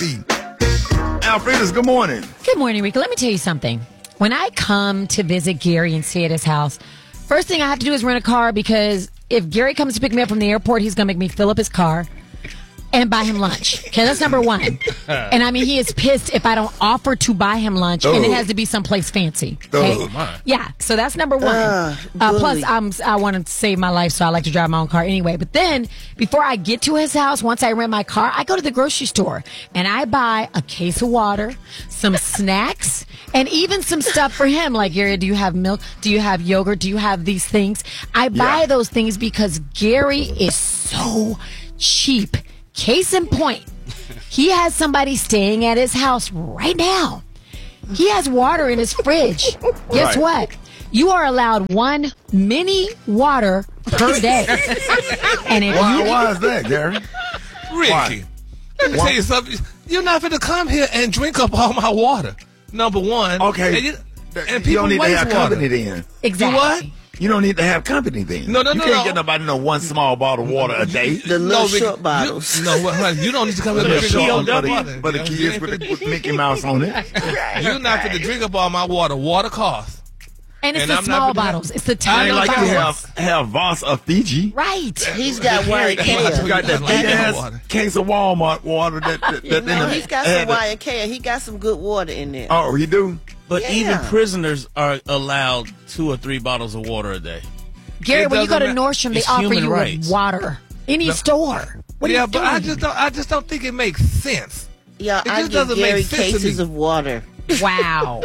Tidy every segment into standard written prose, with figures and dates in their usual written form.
feet. Alfreda's, good morning. Good morning, Rico. Let me tell you something. When I come to visit Gary and stay at his house, first thing I have to do is rent a car, because if Gary comes to pick me up from the airport, he's going to make me fill up his car and buy him lunch. Okay, that's number one. And I mean, he is pissed if I don't offer to buy him lunch, and it has to be someplace fancy. Okay? Yeah, so that's number one. Plus, I want to save my life, so I like to drive my own car anyway. But then, before I get to his house, once I rent my car, I go to the grocery store, and I buy a case of water, some snacks, and even some stuff for him. Like, Gary, do you have milk? Do you have yogurt? Do you have these things? I buy those things because Gary is so cheap. Case in point, he has somebody staying at his house right now. He has water in his fridge. Guess what? You are allowed one mini water per day. And if Why is that, Gary? Ricky, let me tell you something. You're not going to come here and drink up all my water. Number one. Okay. And you don't people need to waste have water. company then. exactly. What? You don't need to have company then. No, you can't get nobody one small bottle of water a day. The little short bottles. You don't need to come here and drink up all my water. But the kids with Mickey Mouse on it. You're not going to drink up all my water. Water costs. And it's And the I'm small not gonna- bottles. It's the I tiny ain't like you bottles. have Voss or Fiji. Right. He's got Wyatt You Kale. got that I big like ass water. case of Walmart water He's got some Wyatt Kale. He got some good water in there. Oh, he do? But Yeah. even prisoners are allowed 2 or 3 bottles of water a day. Gary, It when you go to doesn't Nordstrom, they It's offer human you rights. water. Any store. What are Yeah, you but doing? I just don't think it makes sense. Yeah, It I just give doesn't make Gary sense to cases me. of water. Wow.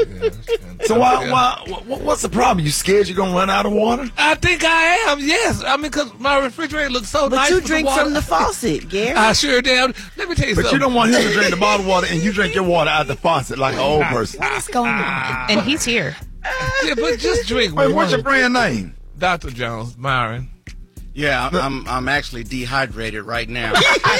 So what's the problem? You scared you're going to run out of water? I think I am, yes. I mean, because my refrigerator looks so But nice. you with the drink water. from the faucet, Gary. I sure damn. Let me tell you But something. you don't want him to drink the bottled water and you drink your water out the faucet like an old person. What's going on? And he's here. Yeah, but just drink Wait, one. what's your brand name? Dr. Jones, Myron. Yeah, I'm actually dehydrated right now.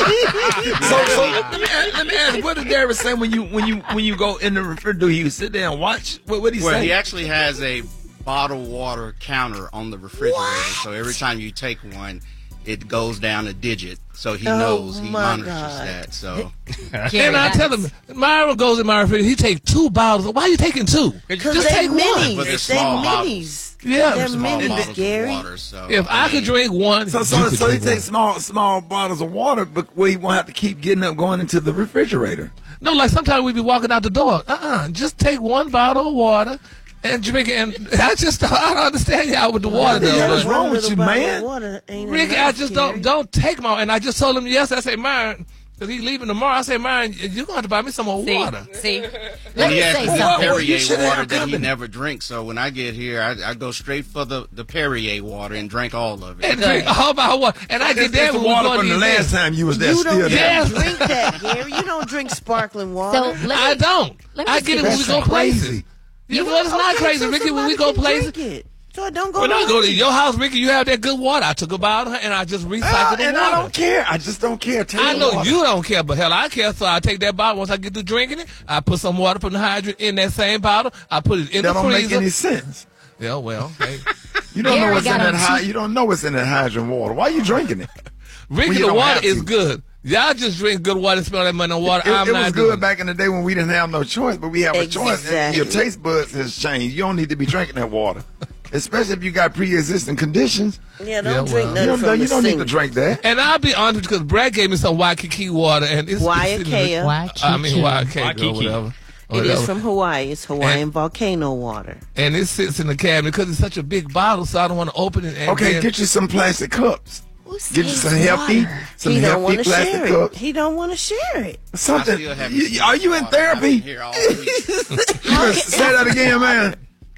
So let me ask, what did Gary say when you go in the refrigerator? Do you sit there and watch? What did he Well, say? he actually has a bottled water counter on the refrigerator. So every time you take one, it goes down a digit. So he knows, he my monitors God. that. So Gary, And I tell him, Myron goes in my refrigerator, he take 2 bottles. Why are you taking 2? Because Just they take one. But minis. they're They small bottles. minis. Yeah. They're small minis, bottles Gary. of water. So If I could drink one, So he takes small bottles of water, but he won't have to keep getting up going into the refrigerator. No, like sometimes we be walking out the door. Just take 1 bottle of water and drink it. And I don't understand y'all with the water. What the hell though. is but- wrong with Little you, bottle man? of water ain't Ricky, enough, I just Gary. don't take my. And I just told him yesterday. I said, Myron, because he's leaving tomorrow. I said, Myron, you're going to have to buy me some more water. See? Let And me he has say the something. You Perrier should have water that he company. never drinks. So when I get here, I go straight for the Perrier water and drink all of it. And drink all my water. And I get there It's the when we water go to from the these last events. time you was there. You don't Still there. Yes. drink that, Gary. You don't drink sparkling water. So let I me, don't. Let me I get it see when we this. go places. Crazy. You know, it's not crazy, so Ricky, when we somebody go can places. drink it. So don't go When I to go to your house, Ricky, you have that good water. I took a bottle and I just recycled the And water. I don't care. I just don't care. Take I the know water. you don't care, but hell, I care. So I take that bottle. Once I get to drinking it, I put some water from the hydrant in that same bottle. I put it in That the don't make freezer. any sense. Yeah, well, hey. You don't know Gary what's in got that on You don't know what's in that hydrant water. Why are you drinking it? Ricky, you the don't water have is to. good. Y'all just drink good water and spend all that money on water. I'm It not was doing good back in the day when we didn't have no choice, but we have a choice. And Exactly. your taste buds has changed. You don't need to be drinking that water, especially if you got pre-existing conditions. Yeah, don't Yeah, drink well. nothing from You the don't need to sink. drink that. And I'll be honest because Brad gave me some Waikiki water and it's Wyatt it's Kale. Waikiki or Waikiki. whatever. It is from Hawaii. It's Hawaiian And- volcano water. And it sits in the cabinet because it's such a big bottle, so I don't want to open it. And Okay, then- get you some plastic cups. Who Get you says some healthy, water? some He don't healthy want to plastic share it. cups. He don't want to share it. Something. I still haven't seen Are you in water. I've been therapy? here all week. You better say that again, man.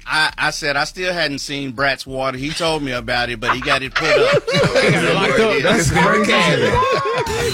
I said I still hadn't seen Brat's water. He told me about it, but he got it put up. So I don't know where it is. That's crazy.